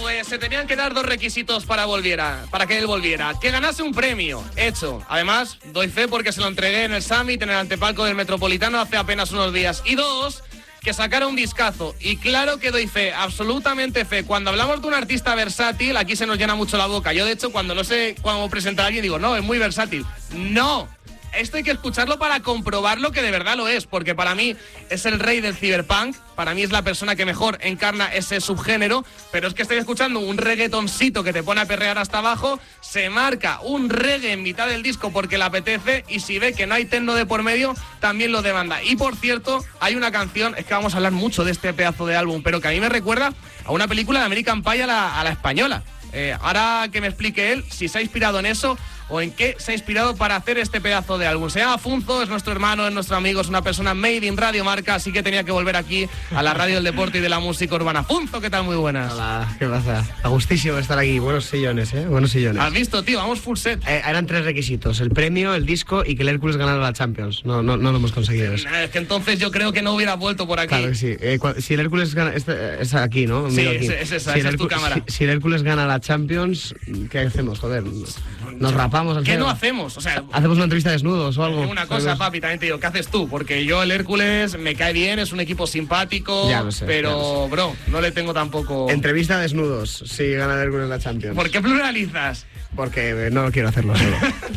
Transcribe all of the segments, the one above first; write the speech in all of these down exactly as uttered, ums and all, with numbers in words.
pues se tenían que dar dos requisitos para volviera, para que él volviera. Que ganase un premio, hecho. Además, doy fe porque se lo entregué en el Summit, en el antepalco del Metropolitano hace apenas unos días. Y dos, que sacara un discazo. Y claro que doy fe, absolutamente fe. Cuando hablamos de un artista versátil, aquí se nos llena mucho la boca. Yo, de hecho, cuando no sé cómo presentar a alguien, digo, no, es muy versátil. ¡No! Esto hay que escucharlo para comprobarlo que de verdad lo es, porque para mí es el rey del cyberpunk, para mí es la persona que mejor encarna ese subgénero, pero es que estoy escuchando un reggaetoncito que te pone a perrear hasta abajo, se marca un reggae en mitad del disco porque le apetece y si ve que no hay techno de por medio, también lo demanda. Y por cierto, hay una canción, es que vamos a hablar mucho de este pedazo de álbum, pero que a mí me recuerda a una película de American Pie a la, a la española. Eh, ahora que me explique él si se ha inspirado en eso o en qué se ha inspirado para hacer este pedazo de álbum. Se llama Funzo, es nuestro hermano, es nuestro amigo, es una persona made in Radio Marca, así que tenía que volver aquí a la radio del deporte y de la música urbana. Funzo, ¿qué tal? Muy buenas. Hola, ¿qué pasa? A gustísimo estar aquí, buenos sillones, ¿eh? Buenos sillones. ¿Has visto, tío? Vamos full set. Eh, eran tres requisitos, el premio, el disco y que el Hércules ganara la Champions. No, no, no lo hemos conseguido eso. Es que entonces yo creo que no hubiera vuelto por aquí. Claro que sí. Eh, si el Hércules gana... Este, es aquí, ¿no? Sí, aquí. Es, es esa, si esa el es tu cámara. Si, si el Hércules gana la Champions, ¿qué hacemos? Joder, nos rapamos al ¿Qué cielo. no hacemos? O sea, hacemos una entrevista desnudos o algo. Una cosa, papi, también te digo, ¿qué haces tú? Porque yo el Hércules me cae bien, es un equipo simpático, ya lo sé, pero, ya lo sé. bro, no le tengo tampoco... Entrevista desnudos, si gana el Hércules la Champions. ¿Por qué pluralizas? Porque no quiero hacerlo solo.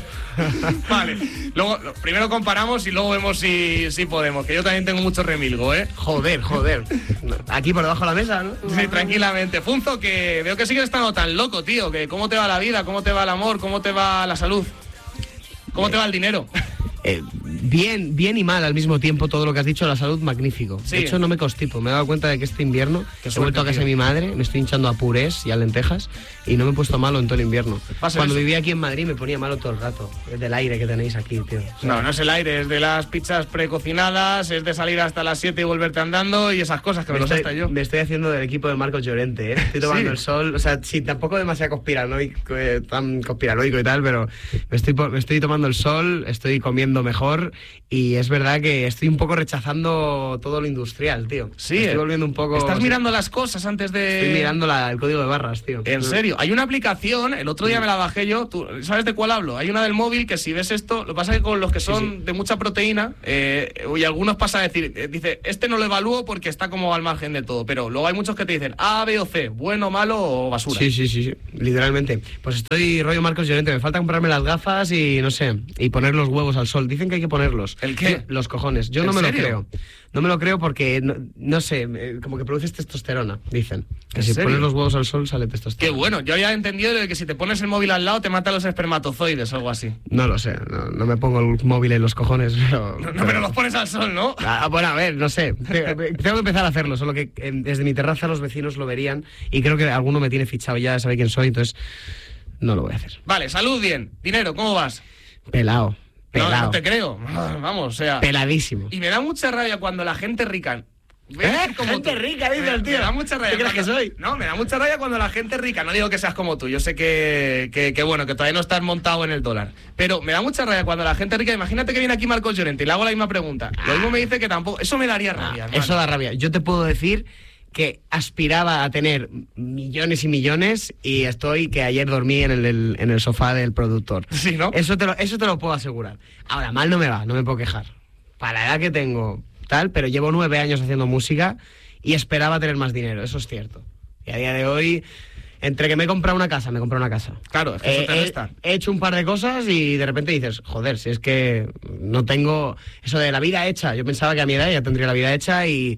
Vale, luego lo, primero comparamos y luego vemos si, si podemos, que yo también tengo mucho remilgo, ¿eh? Joder, joder. Aquí por debajo de la mesa, ¿no? Sí, tranquilamente. Funzo, que veo que sigues estando tan loco, tío, que cómo te va la vida, cómo te va el amor, cómo te va la salud, cómo te va el dinero. Eh, bien, bien y mal al mismo tiempo todo lo que has dicho, la salud magnífico. Sí. De hecho no me constipo, me he dado cuenta de que este invierno Qué he suerte, vuelto a casa tío. de mi madre, me estoy hinchando a purés y a lentejas y no me he puesto malo en todo el invierno. Pasa Cuando eso. vivía aquí en Madrid me ponía malo todo el rato, es del aire que tenéis aquí, tío. O sea, No, no es el aire, es de las pizzas precocinadas, es de salir hasta las siete y volverte andando y esas cosas que me, me, lo sé estoy, hasta yo. me estoy haciendo del equipo de Marcos Llorente, ¿eh? Estoy tomando Sí. el sol, o sea, sí, tampoco demasiado conspiranoico, eh, tan conspiranoico y tal, pero me estoy, po- me estoy tomando el sol, estoy comiendo mejor y es verdad que estoy un poco rechazando todo lo industrial, tío. Sí, Me estoy eh. volviendo un poco... Estás sí. mirando las cosas antes de... Estoy mirando la- el código de barras, tío. En serio, hay una aplicación, el otro día me la bajé yo, ¿tú sabes de cuál hablo? Hay una del móvil que si ves esto, lo que pasa es que con los que son Sí, sí. de mucha proteína, eh, y algunos pasa a decir, eh, dice, este no lo evalúo porque está como al margen de todo, pero luego hay muchos que te dicen A, B o C, bueno, malo o basura. Sí, sí, sí, sí, literalmente. Pues estoy rollo Marcos Llorente, me falta comprarme las gafas y no sé, y poner los huevos al sol. Dicen que hay que ponerlos. ¿El qué? Los cojones. Yo ¿En no me serio? lo creo. No me lo creo porque, no, no sé, eh, como que produces testosterona, dicen. Que ¿En si serio? pones los huevos al sol sale Qué testosterona. bueno, yo había entendido de que si te pones el móvil al lado te mata los espermatozoides o algo así. No lo sé, no, no me pongo el móvil en los cojones, pero... No, no, pero los pones al sol, ¿no? Ah, bueno, a ver, no sé. Tengo que empezar a hacerlo, solo que eh, desde mi terraza los vecinos lo verían y creo que alguno me tiene fichado ya, sabe quién soy, entonces no lo voy a hacer. Vale, salud bien. Dinero, ¿cómo vas? Pelao, No, pelao. no te creo. Vamos, o sea... Peladísimo. Y me da mucha rabia cuando la gente rica... Voy a ¿Eh? decir como Gente tú. rica, dice Me- el tío. Me da mucha rabia. ¿Qué crees que cuando- soy? No, me da mucha rabia cuando la gente rica, no digo que seas como tú, yo sé que, que, que bueno, que todavía no estás montado en el dólar, pero me da mucha rabia cuando la gente rica, imagínate que viene aquí Marcos Llorente y le hago la misma pregunta, lo mismo me dice que tampoco, eso me daría rabia. Ah, hermano. eso da rabia. Yo te puedo decir que aspiraba a tener millones y millones y estoy que ayer dormí en el, el- en el sofá del productor. Sí, ¿no? Eso te, lo, eso te lo puedo asegurar. Ahora, mal no me va, no me puedo quejar. Para la edad que tengo, tal, pero llevo nueve años haciendo música y esperaba tener más dinero, eso es cierto. Y a día de hoy, entre que me he comprado una casa, me he comprado una casa. Claro, es que eso Eh, te he, resta. he hecho un par de cosas y de repente dices, joder, si es que no tengo eso de la vida hecha. Yo pensaba que a mi edad ya tendría la vida hecha y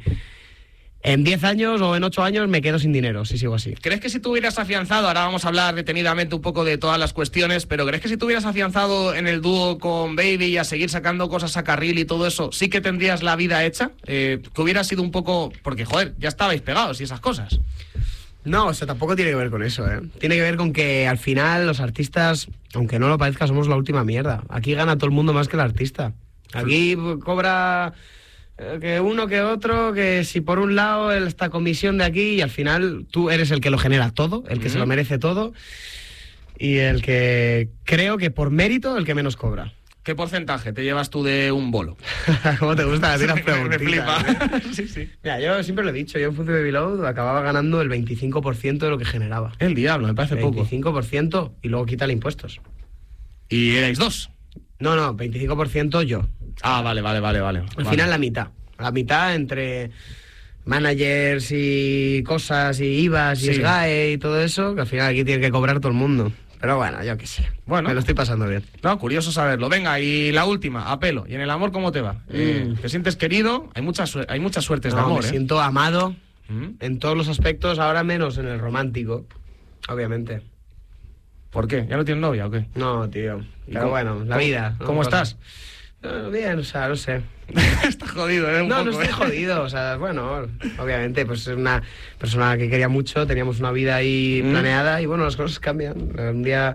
en diez años o en ocho años me quedo sin dinero, si sigo así. ¿Crees que si tú hubieras afianzado, ahora vamos a hablar detenidamente un poco de todas las cuestiones, pero ¿crees que si tú hubieras afianzado en el dúo con Baby y a seguir sacando cosas a carril y todo eso, sí que tendrías la vida hecha? Eh, que hubiera sido un poco... Porque, joder, ya estabais pegados y esas cosas. No, o sea, tampoco tiene que ver con eso, ¿eh? Tiene que ver con que al final los artistas, aunque no lo parezca, somos la última mierda. Aquí gana todo el mundo más que el artista. Aquí cobra eh, que uno que otro, que si por un lado esta comisión de aquí y al final tú eres el que lo genera todo, el que Ujú. se lo merece todo y el que creo que por mérito el que menos cobra. ¿Qué porcentaje te llevas tú de un bolo? ¿Cómo te gusta hacer las preguntitas? Me flipa. ¿eh? Sí, sí. Mira, yo siempre lo he dicho, yo en Fuzzy Baby Load acababa ganando el veinticinco por ciento de lo que generaba. El diablo, me parece poco. veinticinco por ciento y luego quítale impuestos. ¿Y erais dos? No, no, veinticinco por ciento yo. Ah, vale, vale, vale, vale. Al vale. final la mitad. La mitad entre managers y cosas y I V As y Sí. S G A E y todo eso, que al final aquí tiene que cobrar todo el mundo. Pero bueno, yo qué sé. Bueno. Me lo estoy pasando bien. No, curioso saberlo. Venga, y la última, a pelo. ¿Y en el amor cómo te va? Mm. Eh, ¿Te sientes querido? Hay muchas, su- hay muchas suertes No, de amor, me ¿eh? siento amado ¿Mm? en todos los aspectos, ahora menos en el romántico, obviamente. ¿Por qué? ¿Ya no tienes novia o qué? No, tío. ¿Y Pero cómo- bueno, la cómo- vida. ¿no? ¿Cómo Cosas. estás? No, bien, o sea, no sé. Estás jodido, ¿eh? Un No, poco, no estoy ¿eh? jodido, o sea, bueno, obviamente, pues es una persona que quería mucho, teníamos una vida ahí Mm. planeada y bueno, las cosas cambian. Un día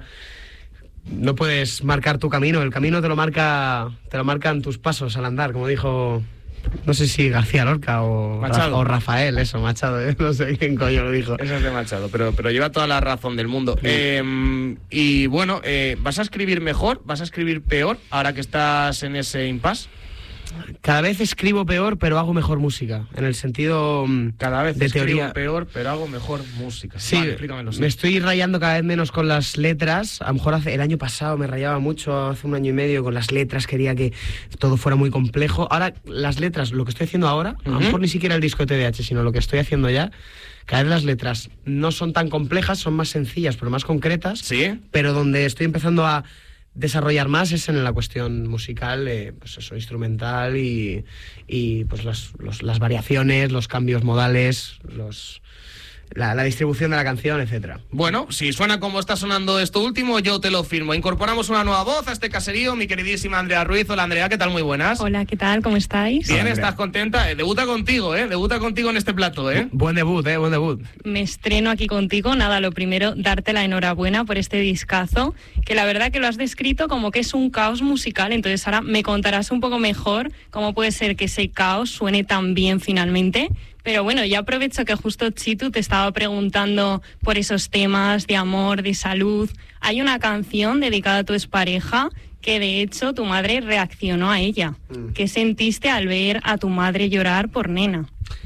no puedes marcar tu camino, el camino te lo marca, te lo marcan tus pasos al andar, como dijo, no sé si García Lorca o, Machado. o Rafael, eso, Machado, ¿eh? No sé quién coño lo dijo. Eso es de Machado, pero, pero lleva toda la razón del mundo. Sí. Eh, y bueno, eh, ¿vas a escribir mejor? ¿Vas a escribir peor ahora que estás en ese impasse? Cada vez escribo peor, pero hago mejor música, en el sentido mm, Cada vez de escribo teoría. peor, pero hago mejor música. Sí, Vale, explícamelo. sí. me estoy rayando cada vez menos con las letras. A lo mejor hace, el año pasado me rayaba mucho, hace un año y medio con las letras, quería que todo fuera muy complejo. Ahora, las letras, lo que estoy haciendo ahora, a lo Ujú. mejor ni siquiera el disco de T D A H, sino lo que estoy haciendo ya, cada vez las letras no son tan complejas, son más sencillas, pero más concretas. ¿Sí? Pero donde estoy empezando a desarrollar más es en la cuestión musical, eh, pues eso, instrumental y, y pues las, los- las variaciones, los cambios modales, los, la, la distribución de la canción, etcétera. Bueno, si suena como está sonando esto último, yo te lo firmo. Incorporamos una nueva voz a este caserío, mi queridísima Andrea Ruiz. Hola, Andrea, ¿qué tal? Muy buenas. Hola, ¿qué tal? ¿Cómo estáis? Bien, Hola, ¿estás Andrea. contenta? Eh, debuta contigo, ¿eh? Debuta contigo en este plato, ¿eh? Buen debut, eh, buen debut. Me estreno aquí contigo. Nada, lo primero, darte la enhorabuena por este discazo, que la verdad que lo has descrito como que es un caos musical, entonces ahora me contarás un poco mejor cómo puede ser que ese caos suene tan bien finalmente. Pero bueno, ya aprovecho que justo Chitu te estaba preguntando por esos temas de amor, de salud. Hay una canción dedicada a tu expareja que de hecho tu madre reaccionó a ella. Mm. ¿Qué sentiste al ver a tu madre llorar por Nena?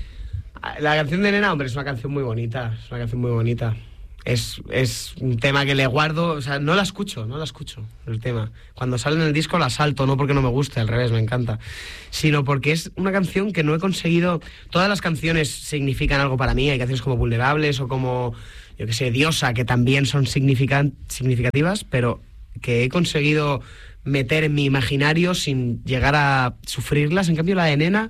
La canción de Nena, hombre, es una canción muy bonita, es una canción muy bonita. Es, es un tema que le guardo, o sea, no la escucho, no la escucho, el tema. Cuando sale en el disco la salto, no porque no me guste, al revés, me encanta, sino porque es una canción que no he conseguido. Todas las canciones significan algo para mí, hay canciones como Vulnerables o como, yo qué sé, Diosa, que también son significan, significativas, pero que he conseguido meter en mi imaginario sin llegar a sufrirlas. En cambio, la de Nena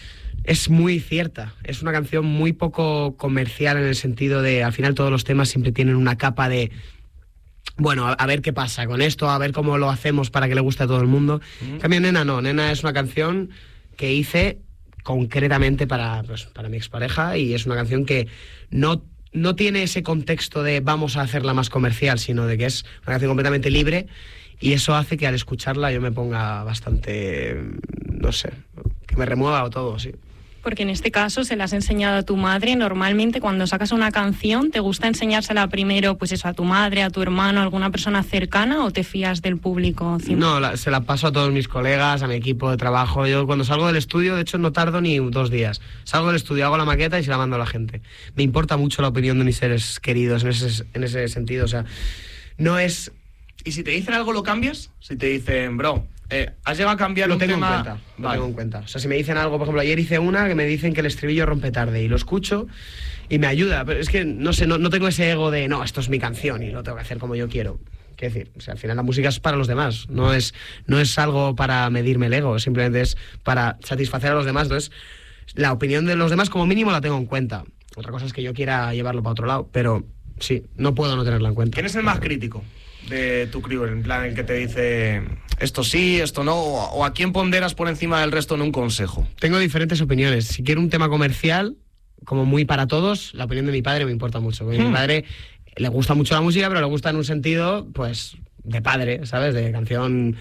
es muy cierta, es una canción muy poco comercial en el sentido de, al final todos los temas siempre tienen una capa de, bueno, a, a ver qué pasa con esto, a ver cómo lo hacemos para que le guste a todo el mundo. Mm. En cambio, Nena no, Nena es una canción que hice concretamente para, pues, para mi expareja y es una canción que no, no tiene ese contexto de vamos a hacerla más comercial, sino de que es una canción completamente libre y eso hace que al escucharla yo me ponga bastante, no sé, que me remueva todo, sí. Porque en este caso se la has enseñado a tu madre. Normalmente cuando sacas una canción, ¿te gusta enseñársela primero, pues eso, a tu madre, a tu hermano, a alguna persona cercana o te fías del público? cien por ciento? No, la- se la paso a todos mis colegas, a mi equipo de trabajo. Yo cuando salgo del estudio, de hecho no tardo ni dos días. Salgo del estudio, hago la maqueta y se la mando a la gente. Me importa mucho la opinión de mis seres queridos en ese, en ese sentido. O sea, no es... ¿Y si te dicen algo lo cambias? Si te dicen, bro, eh, has llegado a cambiar Lo un tengo tema... en cuenta, lo Vale. tengo en cuenta. O sea, si me dicen algo, por ejemplo, ayer hice una que me dicen que el estribillo rompe tarde y lo escucho y me ayuda. Pero es que, no sé, no, no tengo ese ego de, no, esto es mi canción y lo tengo que hacer como yo quiero. Quiero decir, o sea, al final la música es para los demás, no es, no es algo para medirme el ego, simplemente es para satisfacer a los demás. Entonces, la opinión de los demás como mínimo la tengo en cuenta. Otra cosa es que yo quiera llevarlo para otro lado, pero sí, no puedo no tenerla en cuenta. ¿Quién es el más crítico de tu crew? En plan, el que te dice esto sí, esto no, o o a quién ponderas por encima del resto en un consejo. Tengo diferentes opiniones. Si quiero un tema comercial, como muy para todos, la opinión de mi padre me importa mucho. Porque Hmm. Mi padre le gusta mucho la música, pero le gusta en un sentido, pues, de padre, ¿sabes? De canción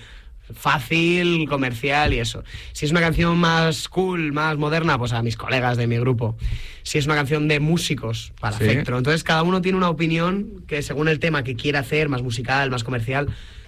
fácil, comercial y eso. Si es una canción más cool, más moderna, pues a mis colegas de mi grupo. Si es una canción de músicos, para Sí. Fectro. Entonces cada uno tiene una opinión que según el tema que quiera hacer, más musical, más comercial,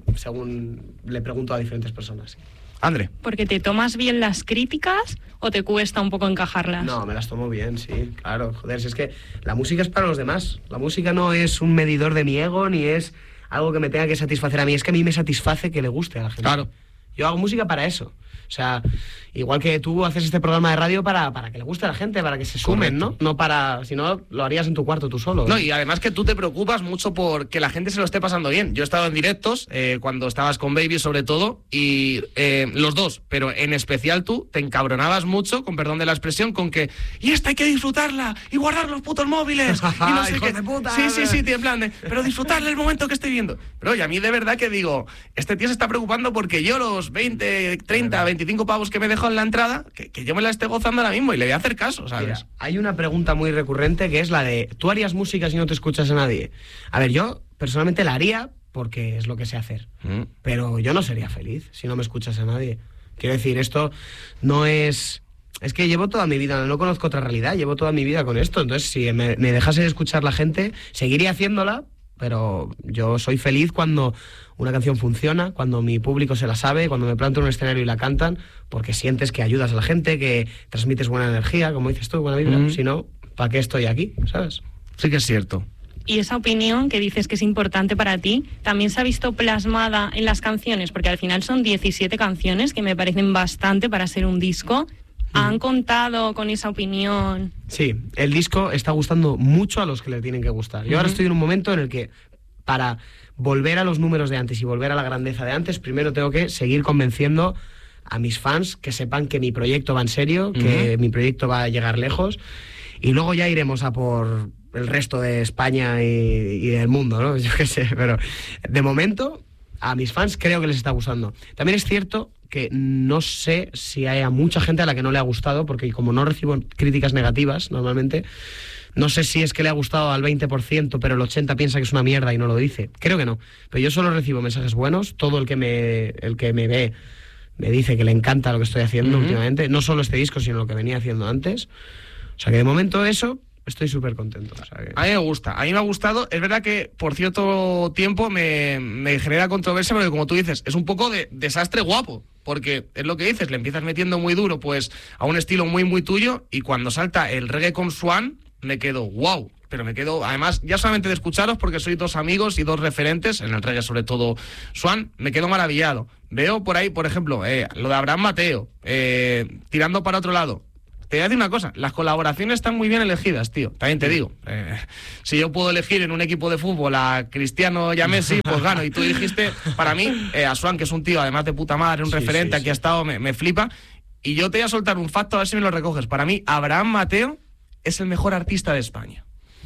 según le pregunto a diferentes personas. Sí. André. ¿Porque te tomas bien las críticas o te cuesta un poco encajarlas? No, me las tomo bien, sí, claro. Joder, si es que la música es para los demás. La música no es un medidor de mi ego, ni es algo que me tenga que satisfacer a mí. Es que a mí me satisface que le guste a la gente. Claro. Yo hago música para eso. O sea, igual que tú haces este programa de radio para, para que le guste a la gente, para que se sumen, Correcto. ¿no? No para... Si no, lo harías en tu cuarto tú solo. No, y además que tú te preocupas mucho por que la gente se lo esté pasando bien. Yo he estado en directos, eh, cuando estabas con Baby sobre todo, y eh, los dos, pero en especial tú, te encabronabas mucho, con perdón de la expresión, con que y esta hay que disfrutarla, y guardar los putos móviles, y no sé ¡Hijos qué. de puta! Sí, sí, sí, tío, en plan de, pero disfrutarle el momento que estoy viendo. Pero oye, a mí de verdad que digo, este tío se está preocupando porque yo los veinte, treinta, veinticinco pavos que me dejó en la entrada, que, que yo me la esté gozando ahora mismo y le voy a hacer caso, ¿sabes? Mira, hay una pregunta muy recurrente que es la de ¿tú harías música si no te escuchas a nadie? A ver, yo personalmente la haría porque es lo que sé hacer, Mm. pero yo no sería feliz si no me escuchas a nadie. Quiero decir, esto no es... Es que llevo toda mi vida, no conozco otra realidad, llevo toda mi vida con esto, entonces si me, me dejase de escuchar la gente, seguiría haciéndola, pero yo soy feliz cuando una canción funciona, cuando mi público se la sabe, cuando me planto en un escenario y la cantan, porque sientes que ayudas a la gente, que transmites buena energía, como dices tú, buena vibra. Mm. Si no, ¿para qué estoy aquí? ¿Sabes? Sí que es cierto. Y esa opinión que dices que es importante para ti, ¿también se ha visto plasmada en las canciones? Porque al final son diecisiete canciones, que me parecen bastante para ser un disco. ¿Han contado con esa opinión? Sí, el disco está gustando mucho a los que le tienen que gustar. Yo ahora Ujú. estoy en un momento en el que, para volver a los números de antes y volver a la grandeza de antes, primero tengo que seguir convenciendo a mis fans que sepan que mi proyecto va en serio, que Ujú. mi proyecto va a llegar lejos, y luego ya iremos a por el resto de España y, y del mundo, ¿no? Yo qué sé, pero de momento a mis fans creo que les está gustando. También es cierto que no sé si hay a mucha gente a la que no le ha gustado, porque como no recibo críticas negativas normalmente, no sé si es que le ha gustado al veinte por ciento, pero el ochenta por ciento piensa que es una mierda y no lo dice. Creo que no. Pero yo solo recibo mensajes buenos. Todo el que me, el que me ve me dice que le encanta lo que estoy haciendo Ujú. últimamente. No solo este disco, sino lo que venía haciendo antes. O sea que de momento eso, estoy súper contento. O sea que... A mí me gusta, a mí me ha gustado. Es verdad que por cierto tiempo me, me genera controversia porque, como tú dices, es un poco de desastre guapo. Porque es lo que dices, le empiezas metiendo muy duro pues a un estilo muy muy tuyo, y cuando salta el reggae con Swan me quedo wow. Pero me quedo, además, ya solamente de escucharos, porque sois dos amigos y dos referentes, en el reggae sobre todo Swan, me quedo maravillado. Veo por ahí, por ejemplo, eh, lo de Abraham Mateo, eh, tirando para otro lado. Te voy a decir una cosa, las colaboraciones están muy bien elegidas, tío. También te digo, eh, si yo puedo elegir en un equipo de fútbol a Cristiano y a Messi, pues gano. Y tú dijiste, para mí, eh, a Swan, que es un tío, además de puta madre, un Sí, referente, sí, aquí sí. ha estado, me, me flipa. Y yo te voy a soltar un facto, a ver si me lo recoges. Para mí, Abraham Mateo es el mejor artista de España.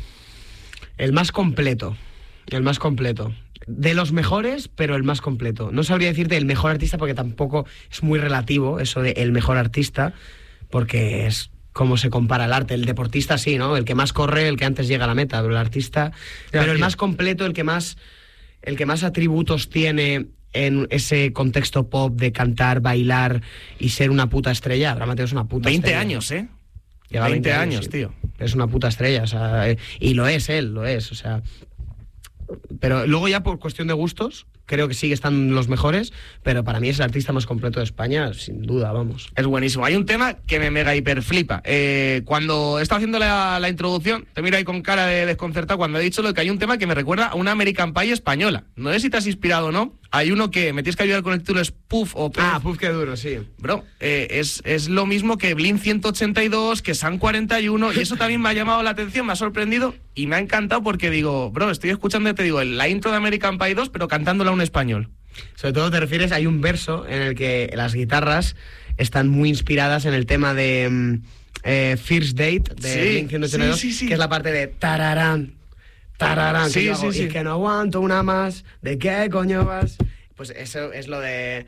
El más completo. El más completo. De los mejores, pero el más completo. No sabría decirte el mejor artista porque tampoco es muy relativo eso de el mejor artista, porque es como se compara el arte. El deportista sí, ¿no? El que más corre, el que antes llega a la meta, pero el artista... Ya, pero el tío. más completo, el que más, el que más atributos tiene en ese contexto pop de cantar, bailar y ser una puta estrella. Abraham Mateo es una puta veinte estrella. años, ¿eh? Lleva veinte años, sí. tío. Es una puta estrella, o sea, eh, y lo es él, lo es, o sea... Pero luego ya por cuestión de gustos, creo que sí que están los mejores, pero para mí es el artista más completo de España, sin duda, vamos. Es buenísimo. Hay un tema que me mega hiper flipa. Eh, cuando he estado haciendo la, la introducción, te miro ahí con cara de desconcertado cuando he dicho lo de que hay un tema que me recuerda a una American Pie española. No sé si te has inspirado o no. Hay uno que me tienes que ayudar con el título, es Puff o Puff. Ah, puf, qué duro, sí. Bro, eh, es, es lo mismo que Blink ciento ochenta y dos, que San cuarenta y uno, y eso también me ha llamado la atención, me ha sorprendido y me ha encantado porque digo, bro, estoy escuchando, te digo, la intro de American Pie dos, pero cantándola a un español. Sobre todo te refieres, hay un verso en el que las guitarras están muy inspiradas en el tema de mm, eh, First Date de Sí, Blink ciento ochenta y dos, sí, sí, sí. que es la parte de tararán, tararán, Sí, que yo hago, sí, y sí. es que no aguanto una más, ¿de qué coño vas? Pues eso es lo de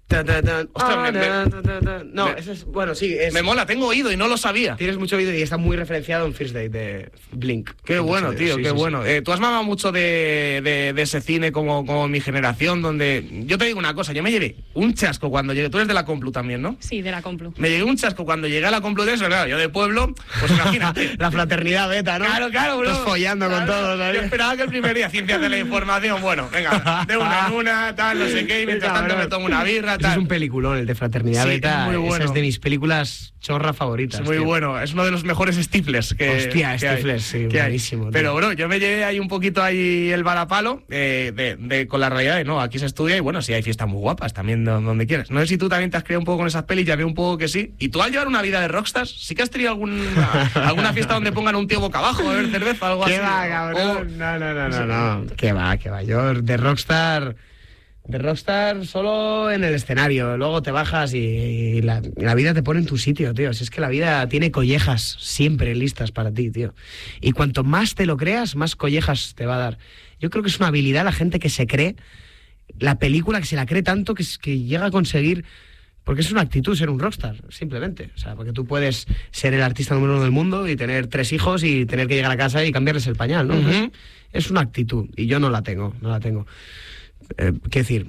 Ta, ta, ta, Ostras, me- me- ta, ta, ta. No, me- ese es, bueno, sí, es, Me mola, tengo oído y no lo sabía. tienes mucho oído y está muy referenciado en First Date de Blink. Qué bueno, Mucho tío, oído, sí, qué sí, bueno. sí. Eh, tú has mamado mucho de, de- de ese cine como, como mi generación, donde... Yo te digo una cosa, yo me llevé un chasco cuando llegué... Tú eres de la Complu también, ¿no? Sí, de la Complu. Me llevé un chasco cuando llegué a la Complutense, claro, yo de pueblo, pues imagínate. La fraternidad beta, ¿no? Claro, claro, bro. Estás follando con Claro, todos, ¿sabes? Yo esperaba que el primer día, ciencias de la información, bueno, venga, de una en una, tal, no sé qué, y mientras tanto me tomo una birra, Ese tal. es un peliculón, el de Fraternidad Sí, Beta. es muy bueno. Esa es de mis películas chorra favoritas. Es muy tío. bueno, es uno de los mejores Stiflers que Hostia, que hay, Stiflers, sí, que hay. buenísimo, tío. Pero, bro, yo me llevé ahí un poquito ahí el balapalo eh, de, de- con la realidad de, no, aquí se estudia y bueno, sí hay fiestas muy guapas también do- donde quieras. No sé si tú también te has creado un poco con esas pelis, ya veo un poco que sí. Y tú al llevar una vida de rockstars, ¿sí que has tenido alguna, alguna fiesta donde pongan un tío boca abajo a beber cerveza, algo ¿Qué así? va, O- cabrón? No, no, no, no, no. ¿Qué va, qué va? Yo de Rockstar... De Rockstar solo en el escenario, luego te bajas y, y la, y la vida te pone en tu sitio, tío. Si es que la vida tiene collejas siempre listas para ti, tío. Y cuanto más te lo creas, más collejas te va a dar. Yo creo que es una habilidad la gente que se cree, la película que se la cree tanto que, es- que llega a conseguir... Porque es una actitud ser un rockstar, simplemente. O sea, porque tú puedes ser el artista número uno del mundo y tener tres hijos y tener que llegar a casa y cambiarles el pañal, ¿no? Ujú. Pues es una actitud y yo no la tengo, no la tengo. Eh, ¿Qué decir?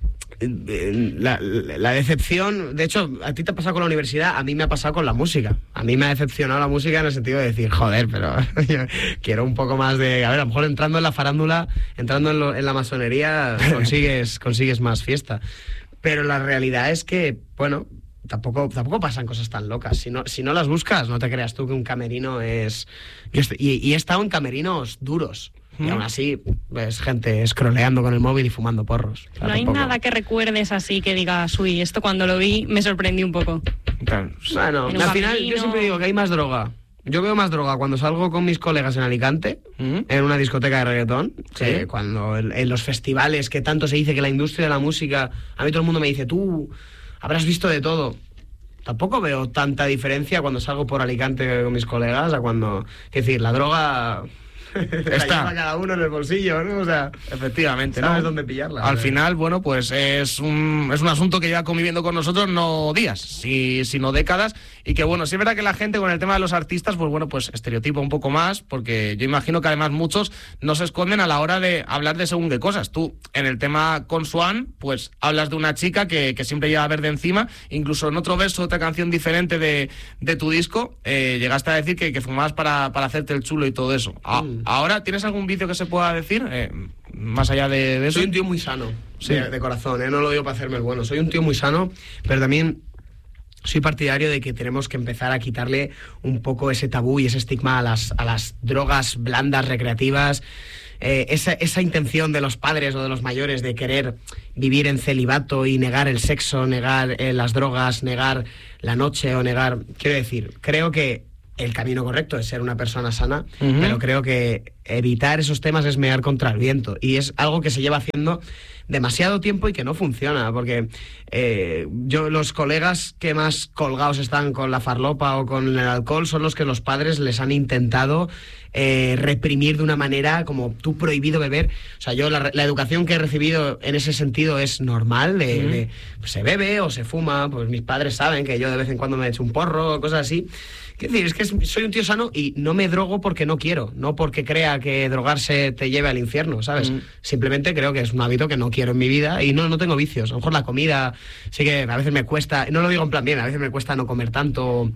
Eh, La, la- la decepción, de hecho, a ti te ha pasado con la universidad, a mí me ha pasado con la música. A mí me ha decepcionado la música en el sentido de decir, joder, pero yo quiero un poco más de... A ver, a lo mejor entrando en la farándula, entrando en, lo- en la masonería, consigues, consigues más fiesta. Pero la realidad es que, bueno, tampoco, tampoco pasan cosas tan locas. Si no, si no las buscas, no te creas tú que un camerino es... Yo est- y, y he estado en camerinos duros. Y ¿Mm? aún así, ves gente scrolleando con el móvil y fumando porros. O sea, No hay tampoco- nada que recuerdes así que digas, uy, esto cuando lo vi me sorprendí un poco. Claro. Bueno, En un al final camerino. yo siempre digo que hay más droga. Yo veo más droga cuando salgo con mis colegas en Alicante, Ujú. en una discoteca de reggaetón, Sí. que cuando en, en los festivales que tanto se dice que la industria de la música, a mí todo el mundo me dice, tú habrás visto de todo. Tampoco veo tanta diferencia cuando salgo por Alicante con mis colegas a cuando... Es decir, la droga... la Está. lleva cada uno en el bolsillo, ¿no? O sea, Efectivamente, sabes ¿no? dónde pillarla. Al ¿no? final, bueno, pues es un, es un asunto que lleva conviviendo con nosotros no días, si- sino décadas, y que bueno, sí es verdad que la gente con el tema de los artistas, pues bueno, pues estereotipa un poco más, porque yo imagino que además muchos no se esconden a la hora de hablar de según qué cosas. Tú, en el tema con Swan, pues hablas de una chica que, que siempre lleva verde encima, incluso en otro verso, otra canción diferente de, de tu disco, eh, llegaste a decir que, que fumabas para, para hacerte el chulo y todo eso. A- Mm. Ahora, ¿tienes algún vicio que se pueda decir? Eh, más allá de, de eso. Soy un tío muy sano, Sí. de, de corazón, ¿eh? No lo digo para hacerme el bueno. Soy un tío muy sano, pero también soy partidario de que tenemos que empezar a quitarle un poco ese tabú y ese estigma a las, a las drogas blandas, recreativas. Eh, esa, esa intención de los padres o de los mayores de querer vivir en celibato y negar el sexo, negar eh, las drogas, negar la noche o negar... Quiero decir, creo que el camino correcto es ser una persona sana, Ujú. pero creo que evitar esos temas es mear contra el viento. Y es algo que se lleva haciendo demasiado tiempo y que no funciona, porque eh, yo los colegas que más colgados están con la farlopa o con el alcohol son los que los padres les han intentado eh, reprimir de una manera como tú prohibido beber. O sea, yo la, la educación que he recibido en ese sentido es normal, de, Ujú. de, pues, se bebe o se fuma, pues mis padres saben que yo de vez en cuando me echo un porro o cosas así. Quiero decir, es que es- soy un tío sano y no me drogo porque no quiero, no porque crea que drogarse te lleve al infierno, ¿sabes? Mm. Simplemente creo que es un hábito que no quiero en mi vida y no, no tengo vicios. A lo mejor la comida sí que a veces me cuesta, no lo digo en plan bien, a veces me cuesta no comer tanto.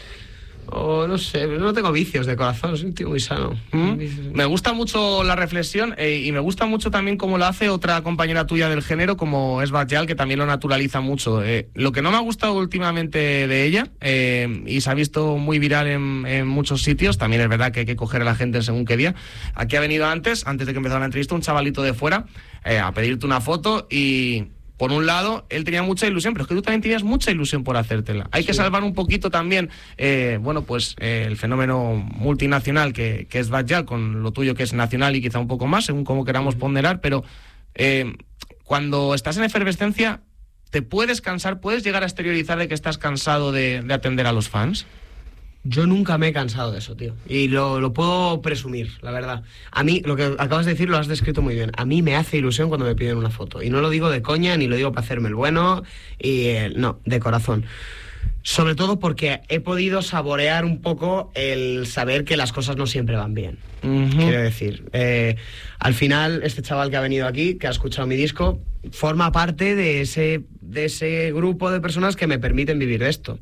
O no sé, no tengo vicios de corazón, soy un tío muy sano. ¿Mm? Me gusta mucho la reflexión eh, y me gusta mucho también cómo lo hace otra compañera tuya del género como es Batjal, que también lo naturaliza mucho. Eh, lo que no me ha gustado últimamente de ella, eh, y se ha visto muy viral en, en muchos sitios, también es verdad que hay que coger a la gente según qué día. Aquí ha venido antes, antes de que empezara la entrevista, un chavalito de fuera eh, a pedirte una foto y... Por un lado, él tenía mucha ilusión, pero es que tú también tenías mucha ilusión por hacértela. Hay que Sí. salvar un poquito también, eh, bueno, pues eh, el fenómeno multinacional que, que es Batjal, con lo tuyo que es nacional y quizá un poco más, según cómo queramos ponderar, pero eh, cuando estás en efervescencia, ¿te puedes cansar? ¿Puedes llegar a exteriorizar de que estás cansado de, de atender a los fans? yo nunca me he cansado de eso, tío. Y lo, lo puedo presumir, la verdad. A mí, lo que acabas de decir lo has descrito muy bien. A mí me hace ilusión cuando me piden una foto. Y no lo digo de coña, ni lo digo para hacerme el bueno. Y eh, no, de corazón. Sobre todo porque he podido saborear un poco el saber que las cosas no siempre van bien. Uh-huh. Quiero decir, eh, al final este chaval que ha venido aquí, que ha escuchado mi disco, forma parte de ese, de ese grupo de personas que me permiten vivir de esto.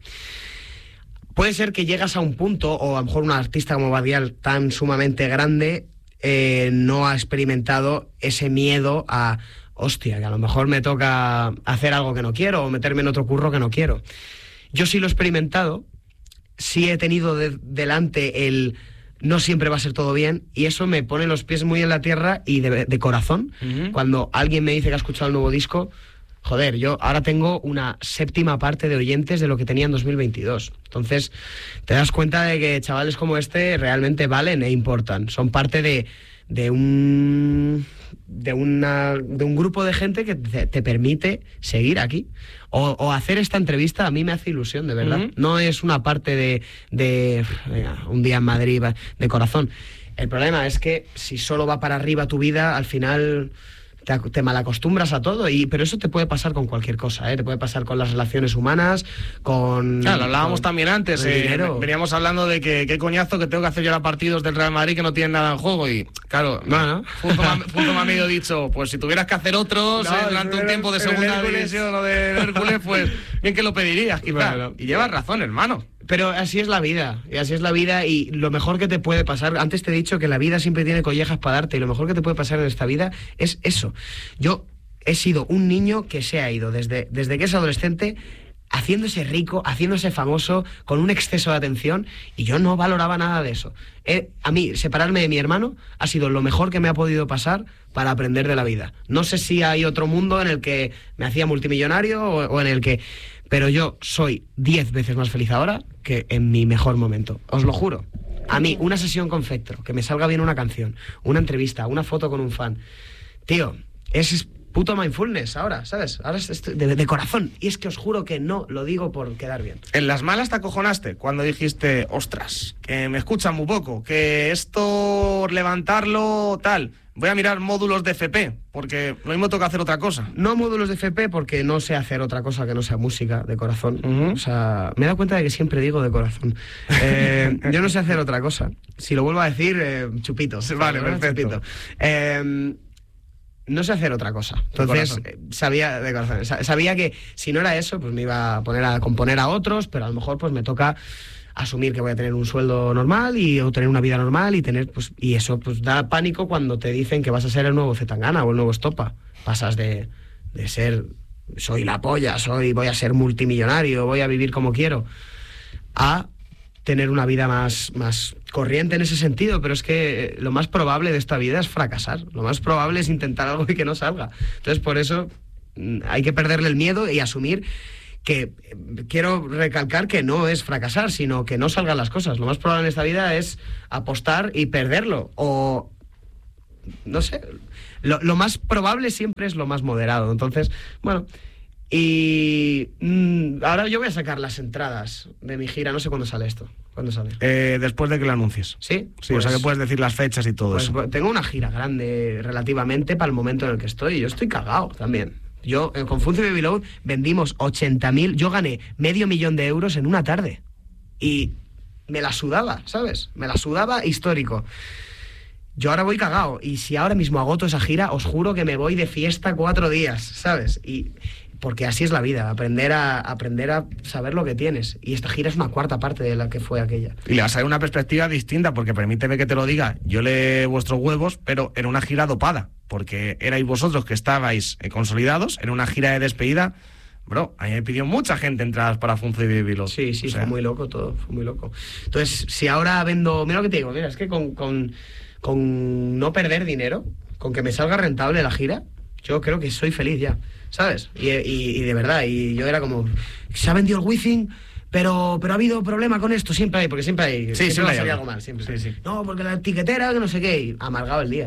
Puede ser que llegas a un punto, o a lo mejor un artista como Badial tan sumamente grande eh, no ha experimentado ese miedo a, hostia, que a lo mejor me toca hacer algo que no quiero o meterme en otro curro que no quiero. Yo sí lo he experimentado, sí he tenido de, delante el no siempre va a ser todo bien, y eso me pone los pies muy en la tierra y de, de corazón. Uh-huh. Cuando alguien me dice que ha escuchado el nuevo disco, joder, yo ahora tengo una séptima parte de oyentes de lo que tenía en dos mil veintidós. Entonces, te das cuenta de que chavales como este realmente valen e importan. Son parte de, de un de una de un grupo de gente que te, te permite seguir aquí. O, o hacer esta entrevista a mí me hace ilusión, de verdad. Uh-huh. No es una parte de, de venga, un día en Madrid de corazón. El problema es que si solo va para arriba tu vida, al final te, te malacostumbras a todo, y pero eso te puede pasar con cualquier cosa, ¿eh? Te puede pasar con las relaciones humanas, con... Claro, lo hablábamos con, también antes, eh, veníamos hablando de que qué coñazo que tengo que hacer yo ahora partidos del Real Madrid que no tienen nada en juego, y claro, bueno, Funzo me ha medio dicho, pues si tuvieras que hacer otros no, eh, durante un tiempo de segunda división o de Hércules, pues bien que lo pedirías, quizá. Bueno, y llevas razón, hermano. Pero así es la vida, y así es la vida, y lo mejor que te puede pasar, antes te he dicho que la vida siempre tiene collejas para darte, y lo mejor que te puede pasar en esta vida es eso. Yo he sido un niño que se ha ido desde, desde que es adolescente haciéndose rico, haciéndose famoso, con un exceso de atención, y yo no valoraba nada de eso. Eh, a mí, separarme de mi hermano ha sido lo mejor que me ha podido pasar para aprender de la vida. No sé si hay otro mundo en el que me hacía multimillonario o, o en el que... Pero yo soy diez veces más feliz ahora que en mi mejor momento. Os lo juro. A mí, una sesión con Fectro, que me salga bien una canción, una entrevista, una foto con un fan. Tío, es puto mindfulness ahora, ¿sabes? Ahora es de, de corazón. Y es que os juro que no lo digo por quedar bien. En las malas te acojonaste cuando dijiste, ostras, que me escuchan muy poco, que esto, levantarlo, tal... Voy a mirar módulos de F P, porque lo mismo toca hacer otra cosa. No módulos de F P, porque no sé hacer otra cosa que no sea música de corazón. Uh-huh. O sea, me he dado cuenta de que siempre digo de corazón. Eh, yo no sé hacer otra cosa. Si lo vuelvo a decir, eh, chupito. Vale, perfecto. Chupito. Eh, no sé hacer otra cosa. Entonces, de sabía de corazón. Sabía que si no era eso, pues me iba a poner a componer a otros, pero a lo mejor pues me toca... asumir que voy a tener un sueldo normal y o tener una vida normal y tener pues y eso pues da pánico cuando te dicen que vas a ser el nuevo Zetangana o el nuevo Estopa. Pasas de, de ser soy la polla, soy voy a ser multimillonario, voy a vivir como quiero, a tener una vida más, más corriente en ese sentido, pero es que lo más probable de esta vida es fracasar, lo más probable es intentar algo y que no salga. Entonces por eso hay que perderle el miedo y asumir que quiero recalcar que no es fracasar, sino que no salgan las cosas. Lo más probable en esta vida es apostar y perderlo, o no sé, lo, lo más probable siempre es lo más moderado. Entonces, bueno, y mmm, ahora yo voy a sacar las entradas de mi gira, no sé cuándo sale esto. ¿Cuándo sale? Eh, después de que lo anuncies. ¿Sí? Sí, pues, o sea que puedes decir las fechas y todo pues, eso. Tengo una gira grande relativamente para el momento en el que estoy, y yo estoy cagado también. Yo, eh, con Funzo y Baby Load, vendimos ochenta mil, yo gané medio millón de euros en una tarde. Y me la sudaba, ¿sabes? Me la sudaba histórico. Yo ahora voy cagado, y si ahora mismo agoto esa gira, os juro que me voy de fiesta cuatro días, ¿sabes? Y porque así es la vida, aprender a aprender a saber lo que tienes. Y esta gira es una cuarta parte de la que fue aquella. Y le vas a dar una perspectiva distinta, porque permíteme que te lo diga, yo le vuestros huevos, pero era una gira dopada, porque erais vosotros que estabais eh, consolidados, en una gira de despedida. Bro, a mí me pidió mucha gente entradas para Funzo y Baby Load. Sí, sí, o sea, fue muy loco todo, fue muy loco. Entonces, si ahora vendo... Mira lo que te digo, mira, es que con, con, con no perder dinero, con que me salga rentable la gira, yo creo que soy feliz ya, ¿sabes? Y, y, y de verdad, y yo era como... Se ha vendido el Wizzing, pero, pero ha habido problema con esto, siempre hay, porque siempre hay... Sí, siempre siempre va a hay salir algo algo mal, siempre. Sí, sí. No, porque la etiquetera, que no sé qué, y amargado el día.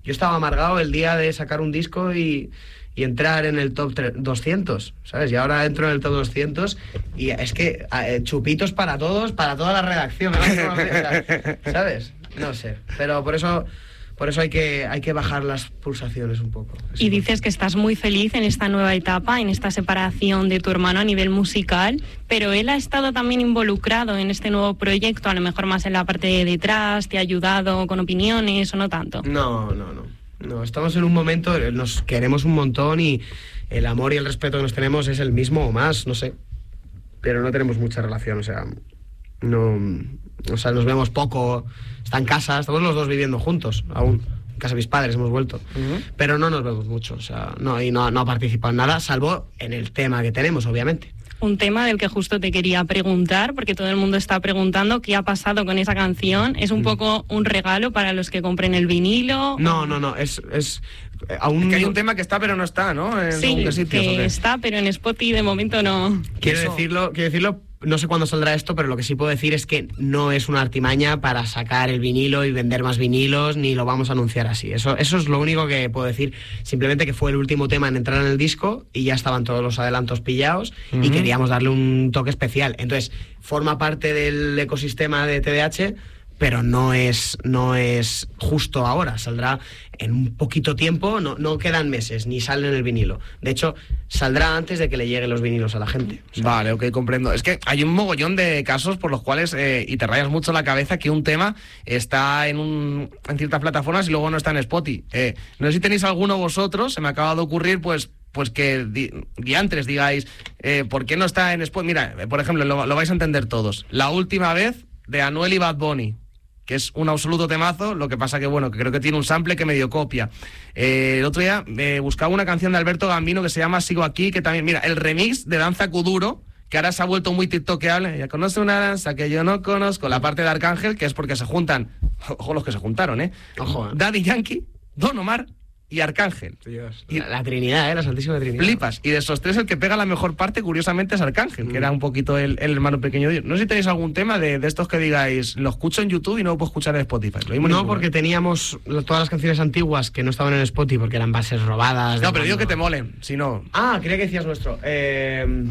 Yo estaba amargado el día de sacar un disco y, y entrar en el top doscientos, ¿sabes? Y ahora entro en el top doscientos y es que eh, chupitos para todos, para toda la redacción, ¿no? O sea, ¿sabes? No sé, pero por eso... Por eso hay que, hay que bajar las pulsaciones un poco. Y dices que estás muy feliz en esta nueva etapa, en esta separación de tu hermano a nivel musical, pero él ha estado también involucrado en este nuevo proyecto, a lo mejor más en la parte de detrás, ¿te ha ayudado con opiniones o no tanto? No, no, no. No, estamos en un momento, nos queremos un montón y el amor y el respeto que nos tenemos es el mismo o más, no sé. Pero no tenemos mucha relación, o sea, no... O sea, nos vemos poco, está en casa, estamos los dos viviendo juntos, aún, en casa de mis padres hemos vuelto, uh-huh. Pero no nos vemos mucho, o sea, no, y no, no ha participado en nada, salvo en el tema que tenemos, obviamente. Un tema del que justo te quería preguntar, porque todo el mundo está preguntando qué ha pasado con esa canción. ¿Es un mm. poco un regalo para los que compren el vinilo? No, no, no, es... es aún es que hay un tema que está pero no está, ¿no? En sí, sitios, que está, pero en Spotify de momento no. Quiero decirlo, quiero decirlo, no sé cuándo saldrá esto, pero lo que sí puedo decir es que no es una artimaña para sacar el vinilo y vender más vinilos, ni lo vamos a anunciar así. Eso, eso es lo único que puedo decir. Simplemente que fue el último tema en entrar en el disco y ya estaban todos los adelantos pillados uh-huh. y queríamos darle un toque especial. Entonces, forma parte del ecosistema de T D H, pero no es, no es justo ahora, saldrá en un poquito tiempo, no, no quedan meses, ni sale en el vinilo. De hecho, saldrá antes de que le lleguen los vinilos a la gente. O sea, vale, ok, comprendo. Es que hay un mogollón de casos por los cuales, eh, y te rayas mucho la cabeza, que un tema está en, un, en ciertas plataformas y luego no está en Spotify. Eh, no sé si tenéis alguno vosotros, se me acaba de ocurrir, pues... pues que di, diantres digáis, eh, ¿por qué no está en Spotify? Mira, por ejemplo, lo, lo vais a entender todos. La última vez de Anuel y Bad Bunny, que es un absoluto temazo, lo que pasa que, bueno, que creo que tiene un sample que medio copia. Eh, el otro día eh, buscaba una canción de Alberto Gambino que se llama Sigo Aquí, que también, mira, el remix de Danza Kuduro, que ahora se ha vuelto muy tiktokeable, ya conoce una danza que yo no conozco, la parte de Arcángel, que es porque se juntan, ojo los que se juntaron, ¿eh? Ojo, ¿eh? Daddy Yankee, Don Omar y Arcángel. Dios, y la, la Trinidad, ¿eh? La Santísima Trinidad. Flipas. Y de esos tres el que pega la mejor parte, curiosamente, es Arcángel, mm. que era un poquito el, el hermano pequeño de Dios. No sé si tenéis algún tema de, de estos que digáis, lo escucho en YouTube y no lo puedo escuchar en Spotify. Lo no, ninguno, porque ¿eh? teníamos todas las canciones antiguas que no estaban en Spotify porque eran bases robadas. No, pero digo que te molen, si no... Ah, creía que decías nuestro. Eh...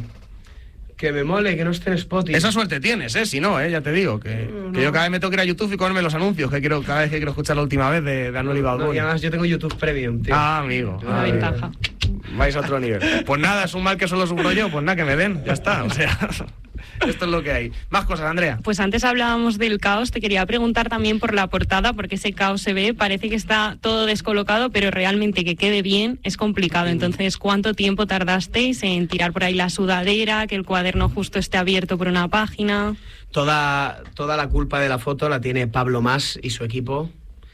Que me mole, que no esté en Spotify. Esa suerte tienes, ¿eh? Si no, ¿eh? Ya te digo, que, no, que yo cada vez me tengo que ir a YouTube y comerme los anuncios, que quiero cada vez que quiero escuchar la última vez de, de Anuel y Bad Bunny. No, y además yo tengo YouTube Premium, tío. Ah, amigo. Una ah, ventaja. Vais a otro nivel. Pues nada, es un mal que solo sufro yo, pues nada, que me den, ya está, o sea... Esto es lo que hay. Más cosas, Andrea. Pues antes hablábamos del caos, te quería preguntar también por la portada, porque ese caos se ve, parece que está todo descolocado, pero realmente que quede bien es complicado. Entonces, ¿cuánto tiempo tardasteis en tirar por ahí la sudadera, que el cuaderno justo esté abierto por una página? Toda, toda la culpa de la foto la tiene Pablo Mas y su equipo.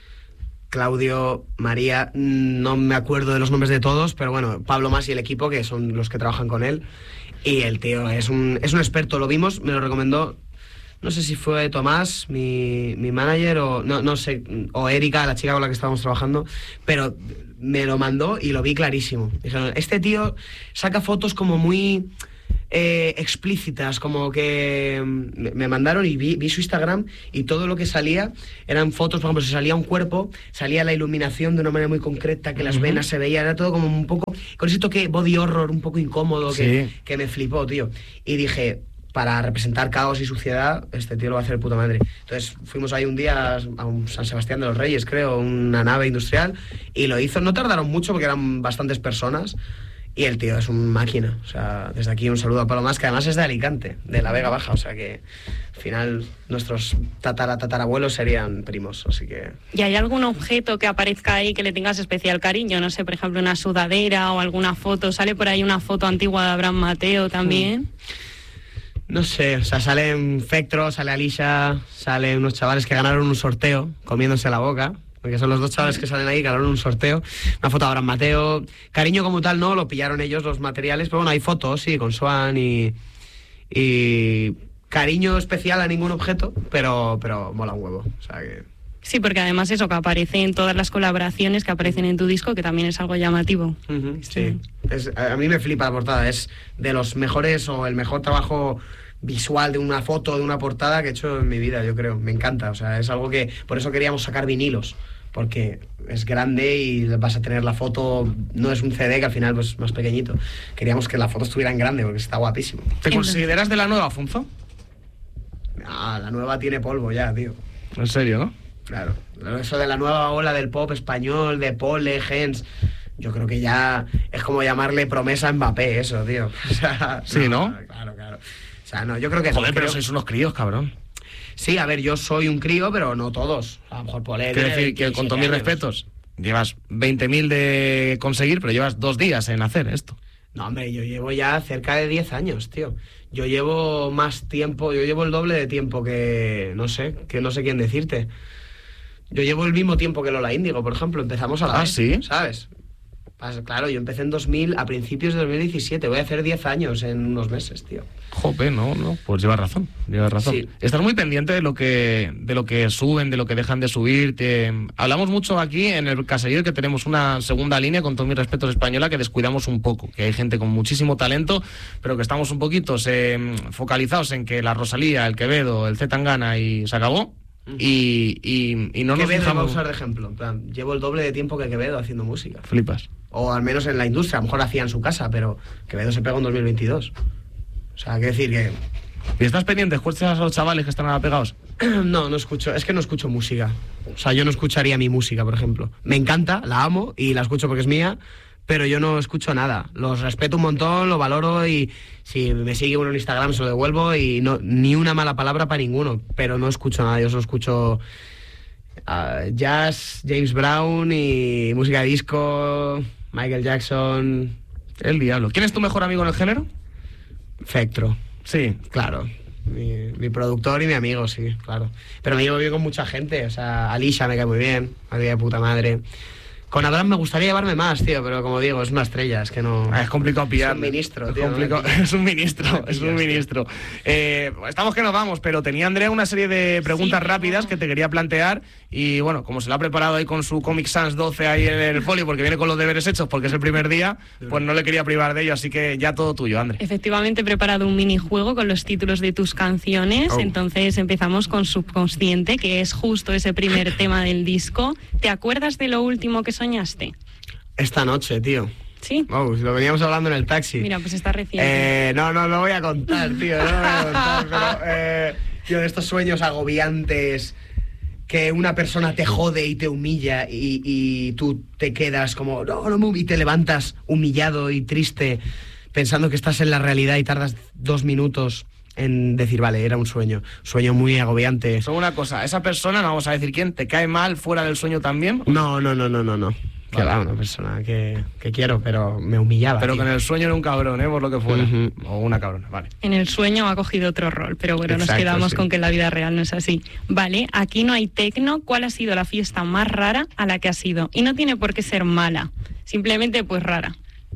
Claudio, María, no me acuerdo de los nombres de todos, pero bueno, Pablo Mas y el equipo, que son los que trabajan con él. Y el tío es un, es un experto, lo vimos, me lo recomendó, no sé si fue Tomás, mi, mi manager, o no, no sé, o Erika, la chica con la que estábamos trabajando, pero me lo mandó y lo vi clarísimo. Dijeron, este tío saca fotos como muy eh, explícitas, como que me mandaron y vi, vi su Instagram y todo lo que salía eran fotos, por ejemplo, si salía un cuerpo, salía la iluminación de una manera muy concreta, que las uh-huh. venas se veían, era todo como un poco, con ese toque body horror un poco incómodo que, sí. que me flipó, tío. Y dije, para representar caos y suciedad, este tío lo va a hacer puta madre. Entonces fuimos ahí un día a un San Sebastián de los Reyes, creo, una nave industrial, y lo hizo. No tardaron mucho porque eran bastantes personas. Y el tío es un máquina, o sea, desde aquí un saludo a Pablo Mas, que además es de Alicante, de la Vega Baja, o sea que al final nuestros tatara tatarabuelos serían primos, así que... ¿Y hay algún objeto que aparezca ahí que le tengas especial cariño? No sé, por ejemplo, una sudadera o alguna foto, ¿sale por ahí una foto antigua de Abraham Mateo también? No sé, o sea, sale Fectro, sale Alicia, salen unos chavales que ganaron un sorteo comiéndose la boca, porque son los dos chavales que salen ahí, que ganaron un sorteo. Una foto de Abraham Mateo. Cariño como tal no, lo pillaron ellos los materiales, pero bueno, hay fotos, sí, con Swan y... y cariño especial a ningún objeto, pero, pero mola un huevo, o sea que... Sí, porque además eso, que aparece en todas las colaboraciones que aparecen en tu disco, que también es algo llamativo. Uh-huh, sí, es, a mí me flipa la portada, es de los mejores o el mejor trabajo visual de una foto, de una portada que he hecho en mi vida, yo creo. Me encanta, o sea, es algo que... Por eso queríamos sacar vinilos, porque es grande y vas a tener la foto, no es un C D que al final pues más pequeñito. Queríamos que la foto estuviera en grande porque está guapísimo. ¿Te consideras de la nueva, Funzo? Ah, la nueva tiene polvo ya, tío. En serio, ¿no? Claro, eso de la nueva ola del pop español, de Pole, Gens, yo creo que ya es como llamarle promesa a Mbappé, eso, tío. O sea, sí, ¿no? ¿no? Claro, claro. O sea, no, yo creo que... Joder, no, pero creo... sois unos críos, cabrón. Sí, a ver, yo soy un crío, pero no todos. A lo mejor Pole... Quiero decir que, con todos mis respetos, llevas veinte mil de conseguir, pero llevas dos días en hacer esto. No, hombre, yo llevo ya cerca de diez años, tío. Yo llevo más tiempo, yo llevo el doble de tiempo que... No sé, que no sé quién decirte. Yo llevo el mismo tiempo que Lola Índigo, por ejemplo. Empezamos a la Ah, vez, ¿sí? ¿sabes? Claro, yo empecé en dos mil, a principios de dos mil diecisiete. Voy a hacer diez años en unos meses, tío. Jope, no, no, pues llevas razón, llevas razón. Sí. Estás muy pendiente de lo que de lo que suben, de lo que dejan de subir. Te... Hablamos mucho aquí en el Caserío que tenemos una segunda línea, con todos mis respetos, española, que descuidamos un poco, que hay gente con muchísimo talento, pero que estamos un poquito eh, focalizados en que la Rosalía, el Quevedo, el C. Tangana y se acabó. Y, y, y no nos Quevedo dejamos... va a usar de ejemplo. En plan, llevo el doble de tiempo que Quevedo haciendo música. Flipas. O al menos en la industria. A lo mejor hacía en su casa, pero Quevedo se pegó en dos mil veintidós. O sea, hay que decir que... ¿Y estás pendiente? ¿Escuchas a los chavales que están ahora pegados? No, no escucho. Es que no escucho música. O sea, yo no escucharía mi música, por ejemplo. Me encanta, la amo y la escucho porque es mía, pero yo no escucho nada. Los respeto un montón, lo valoro y si me sigue uno en Instagram se lo devuelvo y no ni una mala palabra para ninguno, pero no escucho nada. Yo solo escucho uh, jazz, James Brown y música disco, Michael Jackson. El diablo. ¿Quién es tu mejor amigo en el género? Fectro. Sí. Claro. Mi, mi productor y mi amigo, sí, claro. Pero me llevo bien con mucha gente. O sea, Alicia me cae muy bien, Alicia de puta madre. Con Abraham me gustaría llevarme más, tío, pero como digo, es una estrella, es que no... Ah, es complicado pillar. Es un ministro, es tío. Complicado. No es un ministro, es un ministro. Eh, estamos que nos vamos, pero tenía Andrea una serie de preguntas sí, rápidas que te quería plantear y bueno, como se la ha preparado ahí con su Comic Sans doce ahí en el folio porque viene con los deberes hechos porque es el primer día, pues no le quería privar de ello, así que ya todo tuyo, Andrea. Efectivamente he preparado un minijuego con los títulos de tus canciones, oh. Entonces empezamos con Subconsciente, que es justo ese primer tema del disco. ¿Te acuerdas de lo último que soñaste? Esta noche, tío. ¿Sí? Oh, lo veníamos hablando en el taxi. Mira, pues está reciente. Eh, no, no, no voy a contar, tío. No voy a contar, pero... Eh, tío, de estos sueños agobiantes que una persona te jode y te humilla y, y tú te quedas como... No, no, y te levantas humillado y triste pensando que estás en la realidad y tardas dos minutos en decir, vale, era un sueño. Sueño muy agobiante. Solo una cosa, esa persona, no vamos a decir quién, ¿te cae mal fuera del sueño también? No, no, no, no, no, no. Que vale. Va, una persona que, que quiero, pero me humillaba. Pero tío. Que en el sueño era un cabrón, ¿eh? Por lo que fuera. Uh-huh. O una cabrona, vale. En el sueño ha cogido otro rol, pero bueno, exacto, nos quedamos sí. con que en la vida real no es así. Vale, aquí no hay tecno. ¿Cuál ha sido la fiesta más rara a la que has ido? Y no tiene por qué ser mala, simplemente pues rara.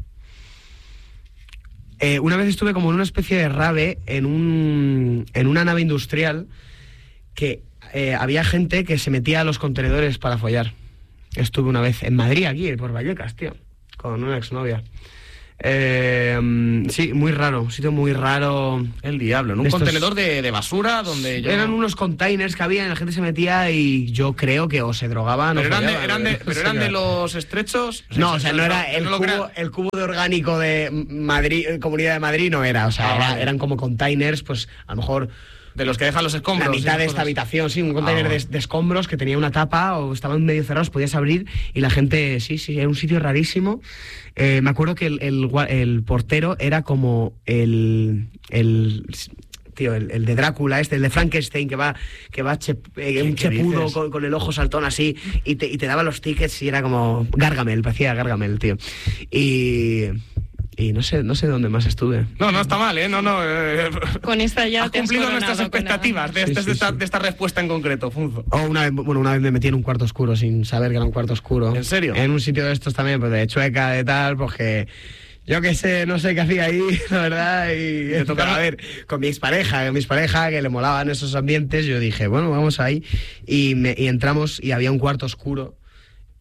Eh, una vez estuve como en una especie de rave en, un, en una nave industrial que eh, había gente que se metía a los contenedores para follar. Estuve una vez en Madrid, aquí, por Vallecas, tío, con una exnovia. Eh, sí, muy raro, un sitio muy raro. El diablo, en un estos... contenedor de, de basura donde... Yo... Eran unos containers que había y la gente se metía y yo creo que o se drogaban pero o eran follaban, de, eran de, ¿Pero eran de los estrechos? No, o sea, no era el, no cubo, el cubo de orgánico de Madrid, Comunidad de Madrid no era, o sea, ah, era, vale. eran como containers, pues a lo mejor... De los que dejan los escombros. La mitad de esta cosas. habitación, sí, un container ah, de, de escombros que tenía una tapa o estaban medio cerrados, podías abrir y la gente, sí, sí, era un sitio rarísimo. Eh, me acuerdo que el, el, el portero era como el... el tío, el, el de Drácula, este, el de Frankenstein, que va, que va che, eh, un chepudo con, con el ojo saltón así, y te, y te daba los tickets y era como Gargamel, parecía Gargamel, tío. Y... Y no sé, no sé dónde más estuve. No, no está mal, ¿eh? No, no. Eh, con esta ya has te cumplido nuestras expectativas de, sí, este, sí, de, esta, sí. de esta respuesta en concreto, Funzo. O una vez, bueno, una vez me metí en un cuarto oscuro sin saber que era un cuarto oscuro. ¿En serio? En un sitio de estos también, pues de Chueca, de tal, porque yo qué sé, no sé qué hacía ahí, la verdad, y me tocaba a ver con mi expareja, con mi expareja que le molaban esos ambientes, yo dije, bueno, vamos ahí, y, me, y entramos y había un cuarto oscuro.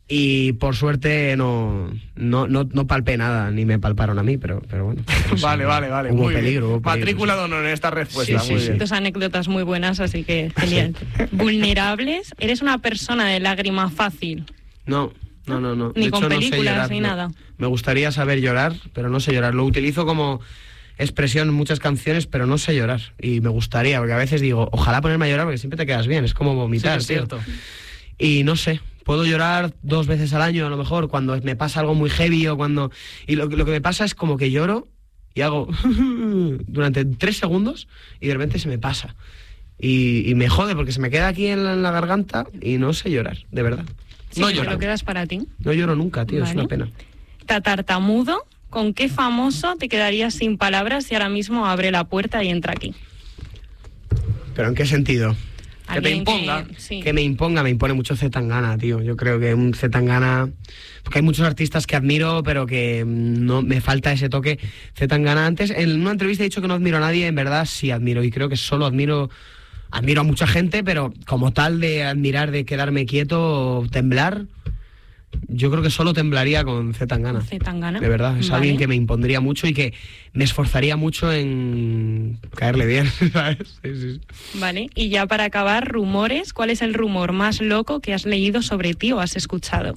Y por suerte no, no, no, no palpé nada, ni me palparon a mí, pero, pero bueno. No sé, vale, vale, vale. Hubo muy peligro, bien. hubo peligro. Matrícula de honor en esta respuesta. Sí, sí, muy sí. bien. Dos anécdotas muy buenas, así que genial. Vulnerables, ¿eres una persona de lágrima fácil? No, no, no, no. Ni De con hecho, no sé películas, llorar, ni no. nada. Me gustaría saber llorar, pero no sé llorar. Lo utilizo como expresión en muchas canciones, pero no sé llorar. Y me gustaría, porque a veces digo, ojalá ponerme a llorar, porque siempre te quedas bien. Es como vomitar, Sí, es tío. cierto. Y no sé, puedo llorar dos veces al año a lo mejor, cuando me pasa algo muy heavy o cuando... Y lo, lo que me pasa es como que lloro y hago durante tres segundos y de repente se me pasa. Y, y me jode porque se me queda aquí en la, en la garganta y no sé llorar, de verdad. Sí, no que lloro. lo quedas para ti. No lloro nunca, tío, es Vale. una pena. Tatartamudo, ¿con qué famoso te quedarías sin palabras si ahora mismo abre la puerta y entra aquí? ¿Pero en qué sentido? Que te Alguien imponga. sí. Que me imponga, me impone mucho Zetangana, tío. Yo creo que un Zetangana... Porque hay muchos artistas que admiro, pero que no me falta ese toque. Zetangana, antes, en una entrevista he dicho que no admiro a nadie, en verdad sí admiro. Y creo que solo admiro... Admiro a mucha gente, pero como tal de admirar, de quedarme quieto o temblar... Yo creo que solo temblaría con Zetangana. Zetangana. De verdad, es Vale. alguien que me impondría mucho y que me esforzaría mucho en caerle bien, ¿sabes? Sí, sí, sí. Vale, y ya para acabar, rumores. ¿Cuál es el rumor más loco que has leído sobre ti o has escuchado?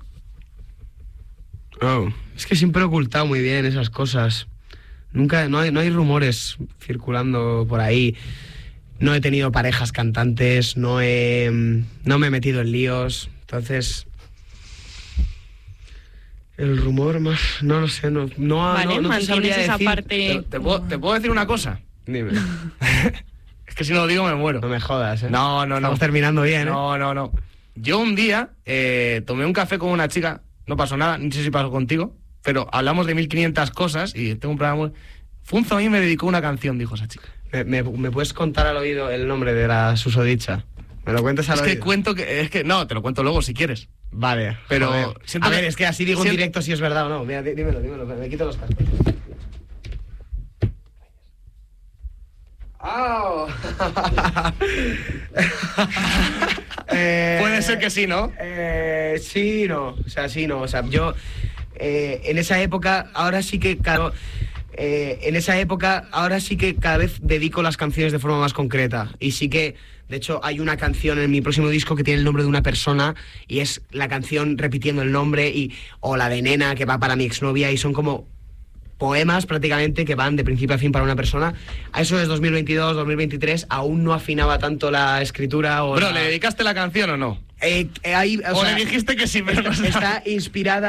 Oh, es que siempre he ocultado muy bien esas cosas. Nunca, no hay, no hay rumores circulando por ahí. No he tenido parejas cantantes, no he, no me he metido en líos. Entonces, el rumor más, no lo sé, no, no, Vale, no, no te sabría mantienes esa decir. parte. ¿Te, te puedo, te puedo decir una cosa? Dime, Es que si no lo digo me muero. no me jodas, ¿eh? No, no, no. Estamos terminando bien, ¿eh? No, no, no. Yo un día eh, tomé un café con una chica, no pasó nada, no sé si pasó contigo, pero hablamos de mil quinientas cosas y tengo un programa muy... Funzo a mí me dedicó una canción, dijo esa chica. ¿Me, me, me puedes contar al oído el nombre de la susodicha? ¿Me lo cuentas al Es que oído? cuento que... Es que no, te lo cuento luego si quieres. Vale, Pero joder. siento A ver, que- es que así digo en siento- directo si es verdad o no. Mira, dí- dímelo, dímelo, me quito los cascos. ¡Au! Eh, Puede ser que sí, ¿no? Eh, sí, no. O sea, sí, no. O sea, yo eh, en esa época, ahora sí que claro, eh, en esa época, ahora sí que cada vez dedico las canciones de forma más concreta. Y sí que, de hecho, hay una canción en mi próximo disco que tiene el nombre de una persona y es la canción repitiendo el nombre y o la de Nena que va para mi exnovia y son como poemas prácticamente que van de principio a fin para una persona. A eso es dos mil veintidós, dos mil veintitrés, aún no afinaba tanto la escritura o Bro, la- ¿le dedicaste la canción o no? Eh, eh, ahí, o O sea, le dijiste que sí, pero no está inspirada